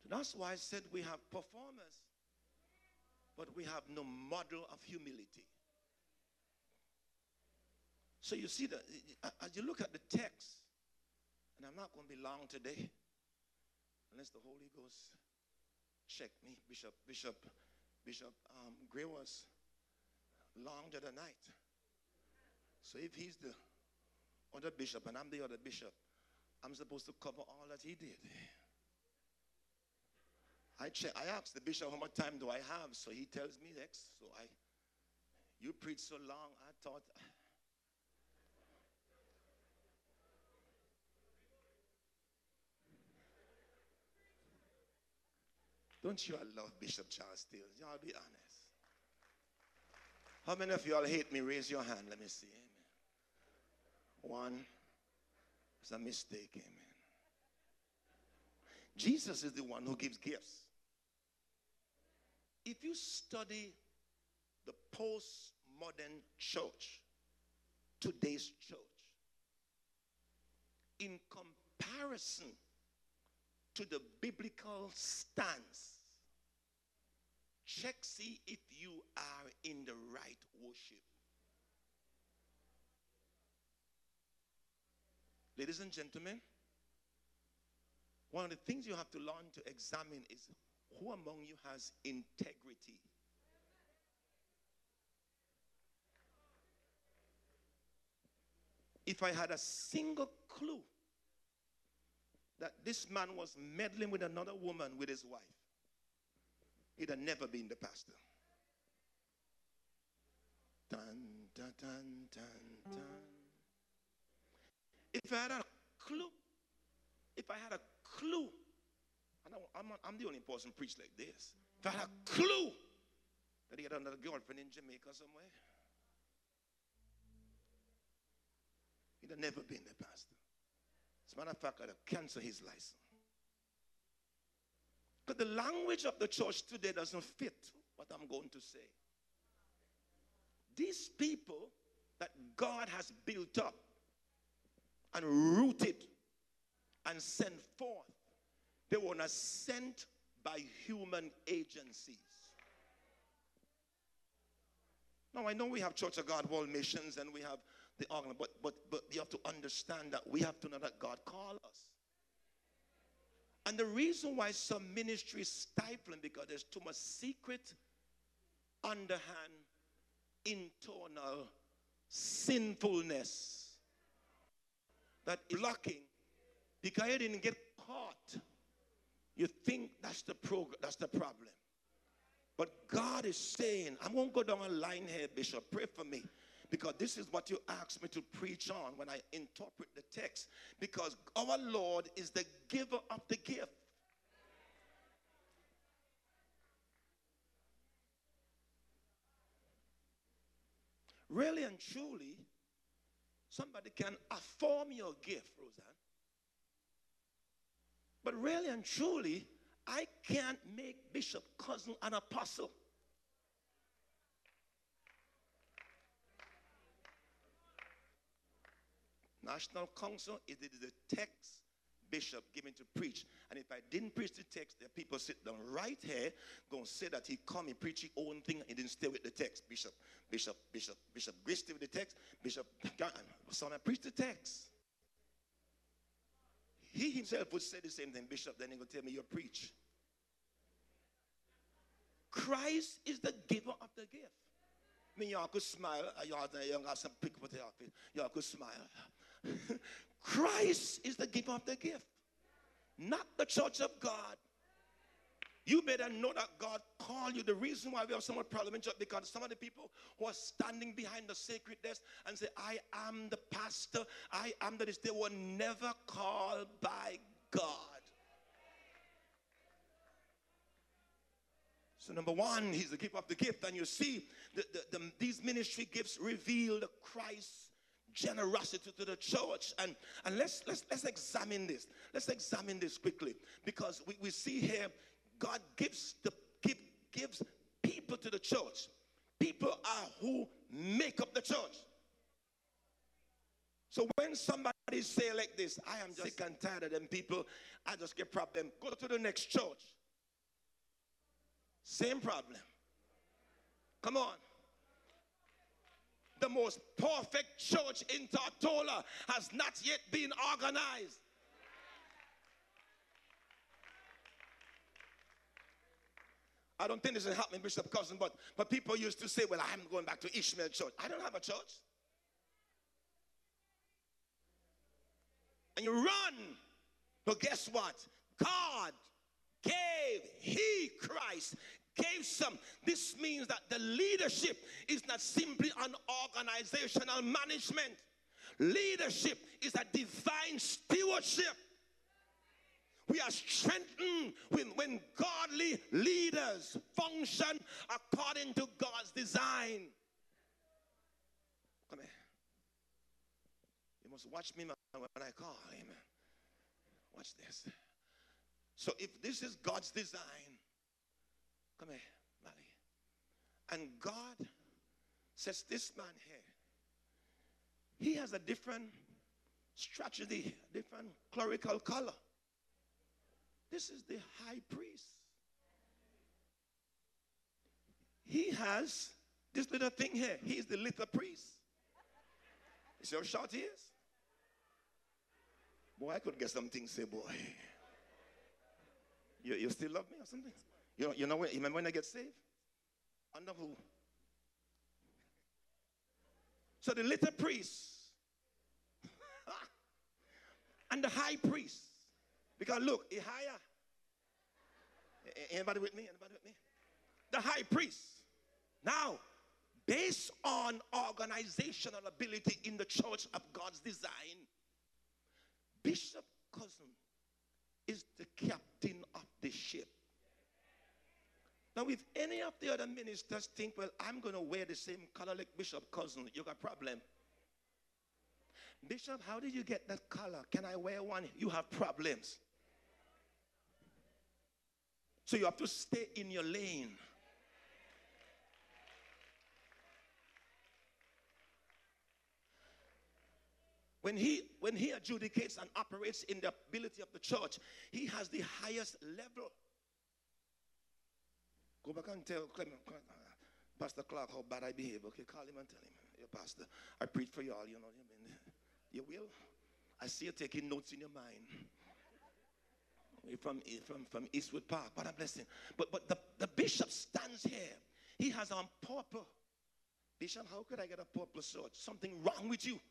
So that's why I said we have performers, but we have no model of humility. So you see that as you look at the text, and I'm not going to be long today, unless the Holy Ghost check me. Bishop Gray was long the other night. So if he's the other bishop and I'm the other bishop, I'm supposed to cover all that he did. I asked the bishop how much time do I have, so he tells me X. So you preach so long, I thought. Don't you all love Bishop Charles Steele? Y'all be honest. How many of y'all hate me? Raise your hand. Let me see. Amen. One. It's a mistake. Amen. Jesus is the one who gives gifts. If you study the postmodern church, today's church, in comparison to the biblical stance, check, see if you are in the right worship. Ladies and gentlemen, one of the things you have to learn to examine is who among you has integrity. If I had a single clue that this man was meddling with another woman with his wife, he'd have never been the pastor. Dun, dun, dun, dun, dun. If I had a clue, and I'm the only person preach like this. If I had a clue that he had another girlfriend in Jamaica somewhere, he'd have never been the pastor. As a matter of fact, I'd have canceled his license. But the language of the church today doesn't fit what I'm going to say. These people that God has built up and rooted and sent forth, they were not sent by human agencies. Now, I know we have Church of God World Missions and we have the organ, but you have to understand that we have to know that God called us. And the reason why some ministry is stifling, because there's too much secret, underhand, internal sinfulness that is blocking, because you didn't get caught. You think that's the problem. But God is saying, I'm going to go down a line here, Bishop. Pray for me. Because this is what you asked me to preach on when I interpret the text. Because our Lord is the giver of the gift. Really and truly, somebody can affirm your gift, Roseanne. But really and truly, I can't make Bishop Cousin an apostle. National Council, it is the text Bishop given to preach. And if I didn't preach the text, the people sit down right here, going to say that he come and preach his own thing, he didn't stay with the text. Bishop Grace stay with the text. Bishop son, I preach the text. He himself would say the same thing, Bishop, then he will tell me you preach. Christ is the giver of the gift. I mean, y'all could smile. Y'all got some pick with y'all. Y'all could smile. Christ is the giver of the gift, not the church of God. You better know that God called you. The reason why we have so much problem in church, because some of the people who are standing behind the sacred desk and say, I am the pastor, I am that is, they were never called by God. So number one, he's the giver of the gift. And you see, these ministry gifts reveal the Christ's generosity to the church. And let's examine this. Let's examine this quickly. Because we see here, God gives people to the church. People are who make up the church. So when somebody say like this, I am just sick and tired of them people, I just get problem. Go to the next church. Same problem. Come on. The most perfect church in Tortola has not yet been organized. I don't think this is happening, Bishop Cousin, but people used to say, well, I'm going back to Ishmael Church. I don't have a church. And you run. But guess what? God Christ gave some. This means that the leadership is not simply an organizational management. Leadership is a divine stewardship. We are strengthened when godly leaders function according to God's design. Come here. You must watch me when I call. Amen. Watch this. So if this is God's design, come here, Mali. And God says, this man here, he has a different strategy, different clerical color. This is the high priest. He has this little thing here. He is the little priest. You see how short he is? Boy, I could get something, say, boy. You still love me or something? You remember when I get saved? Under who? So the little priest and the high priest. Because look, he higher. Anybody with me? Anybody with me? The high priest. Now, based on organizational ability in the church of God's design, Bishop Cousin is the captain of the ship. Now, if any of the other ministers think, well, I'm going to wear the same color like Bishop Cousin, you got a problem. Bishop, how did you get that color? Can I wear one? You have problems. So you have to stay in your lane. When he adjudicates and operates in the ability of the church, he has the highest level. Go back and tell Pastor Clark how bad I behave. Okay, call him and tell him, hey, Pastor, I preach for you all, you know what I mean? You will? I see you taking notes in your mind. From Eastwood Park. What a blessing. But the bishop stands here. He has on purple. Bishop, how could I get a purple sword? Something wrong with you.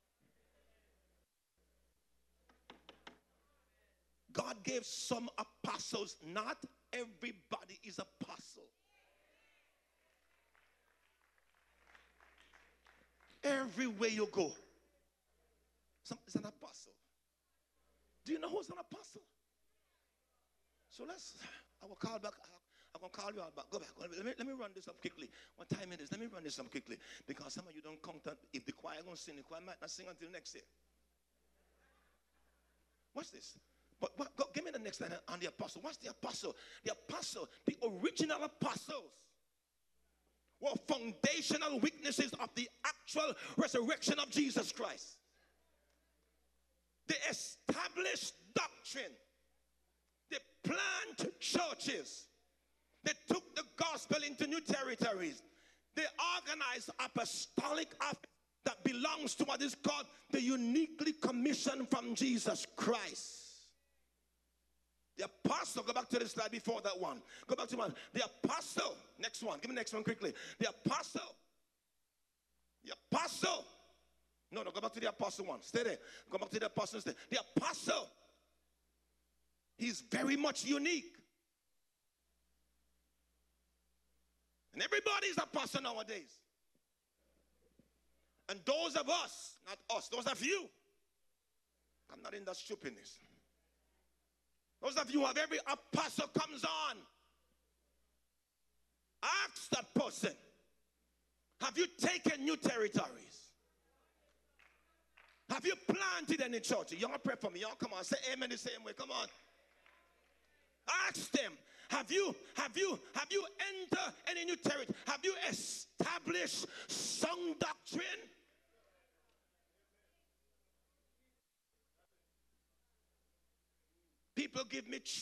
God gave some apostles. Not everybody is apostle. Everywhere you go, it's an apostle. Do you know who's an apostle? So I will call back. I'm going to call you out back. Go back. Let me run this up quickly. What time it is? Let me run this up quickly. Because some of you don't count that. If the choir going to sing, the choir might not sing until next year. Watch this. But give me the next line on the apostle. What's the apostle? The apostle, the original apostles, were foundational witnesses of the actual resurrection of Jesus Christ. They established doctrine. They planted churches. They took the gospel into new territories. They organized apostolic office that belongs to what is called the uniquely commissioned from Jesus Christ. The apostle, go back to the slide before that one. Go back to one. The apostle, next one. Give me the next one quickly. The apostle. No, go back to the apostle one. Stay there. Go back to the apostle. Stay. The apostle. He's very much unique. And everybody's apostle nowadays. And those of us, not us, those of you, I'm not in that stupidness. Those of you who have every apostle comes on. Ask that person, have you taken new territories? Have you planted any church? Y'all pray for me. Y'all come on, say amen the same way. Come on. Ask them, have you entered any new territory? Have you established sound doctrine? People give me